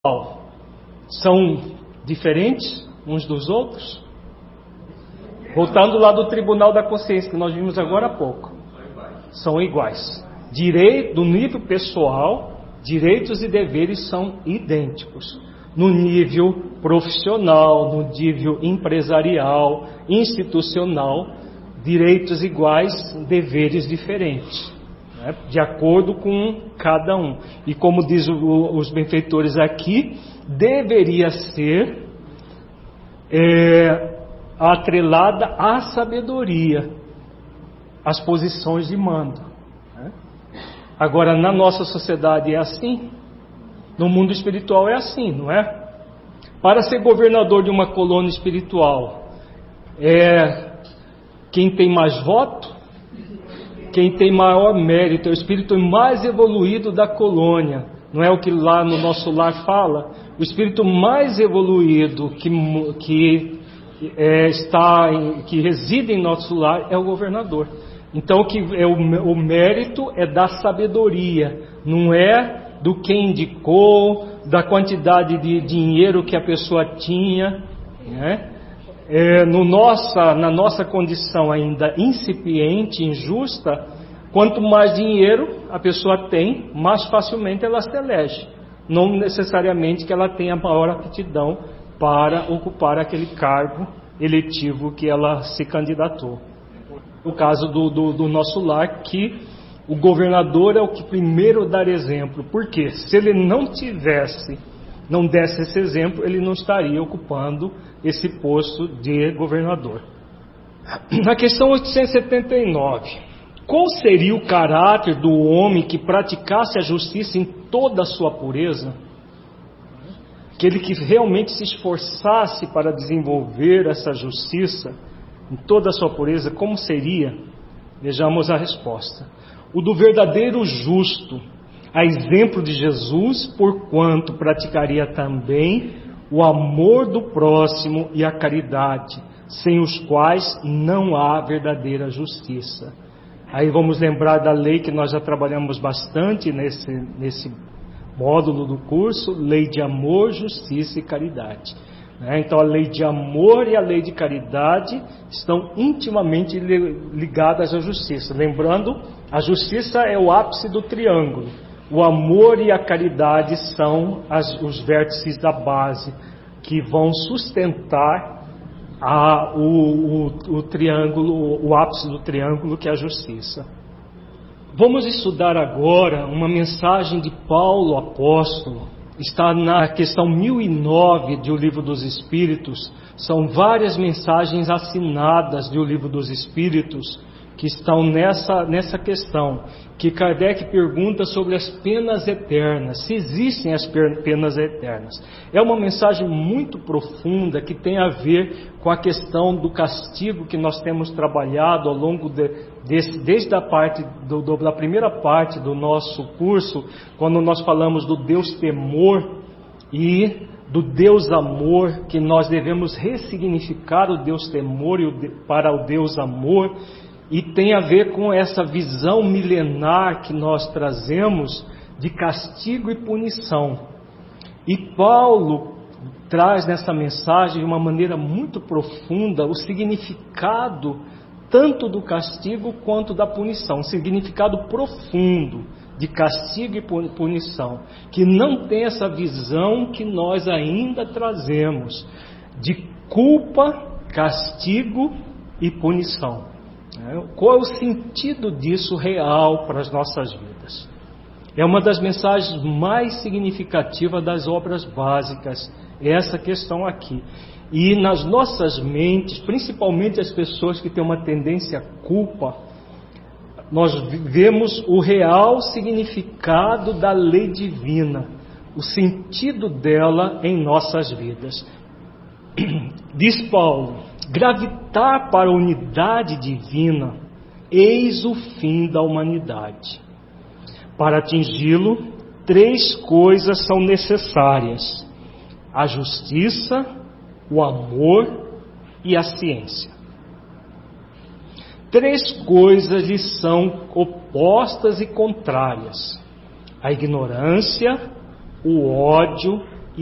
são diferentes uns dos outros? Voltando lá do Tribunal da Consciência, que nós vimos agora há pouco. São iguais. Do nível pessoal, direitos e deveres são idênticos. No nível profissional, no nível empresarial, institucional, direitos iguais, deveres diferentes, né? De acordo com cada um. E como diz os benfeitores aqui, deveria ser atrelada à sabedoria, às posições de mando, né? Agora, na nossa sociedade é assim? No mundo espiritual é assim, não é? Para ser governador de uma colônia espiritual, quem tem mais voto, quem tem maior mérito, é o espírito mais evoluído da colônia. Não é o que lá no nosso lar fala? O espírito mais evoluído que reside em nosso lar é o governador. Então o mérito é da sabedoria, não é do que indicou, da quantidade de dinheiro que a pessoa tinha, né? Na nossa condição ainda incipiente, injusta, quanto mais dinheiro a pessoa tem, mais facilmente ela se elege. Não necessariamente que ela tenha maior aptidão para ocupar aquele cargo eletivo que ela se candidatou. No caso do nosso lar, que o governador é o que primeiro dar exemplo. Por quê? Se ele não desse esse exemplo, ele não estaria ocupando esse posto de governador. Na questão 879, qual seria o caráter do homem que praticasse a justiça em toda a sua pureza? Aquele que realmente se esforçasse para desenvolver essa justiça em toda a sua pureza, como seria? Vejamos a resposta. O do verdadeiro justo, a exemplo de Jesus, porquanto praticaria também o amor do próximo e a caridade, sem os quais não há verdadeira justiça. Aí vamos lembrar da lei que nós já trabalhamos bastante nesse módulo do curso, lei de amor, justiça e caridade. Então a lei de amor e a lei de caridade estão intimamente ligadas à justiça. Lembrando, a justiça é o ápice do triângulo. O amor e a caridade são os vértices da base que vão sustentar o triângulo, o ápice do triângulo, que é a justiça. Vamos estudar agora uma mensagem de Paulo apóstolo. Está na questão 1009 do Livro dos Espíritos. São várias mensagens assinadas do Livro dos Espíritos que estão nessa questão, que Kardec pergunta sobre as penas eternas, se existem as penas eternas. É uma mensagem muito profunda que tem a ver com a questão do castigo que nós temos trabalhado ao longo desde a parte da primeira parte do nosso curso, quando nós falamos do Deus temor e do Deus amor, que nós devemos ressignificar o Deus temor para o Deus amor. E tem a ver com essa visão milenar que nós trazemos de castigo e punição. E Paulo traz nessa mensagem de uma maneira muito profunda o significado tanto do castigo quanto da punição. Um significado profundo de castigo e punição, que não tem essa visão que nós ainda trazemos de culpa, castigo e punição. Qual é o sentido disso real para as nossas vidas? É uma das mensagens mais significativas das obras básicas, essa questão aqui. E nas nossas mentes, principalmente as pessoas que têm uma tendência à culpa, nós vemos o real significado da lei divina, o sentido dela em nossas vidas. Diz Paulo: gravitar para a unidade divina, eis o fim da humanidade. Para atingi-lo, 3 coisas são necessárias: a justiça, o amor e a ciência. 3 coisas lhe são opostas e contrárias: a ignorância, o ódio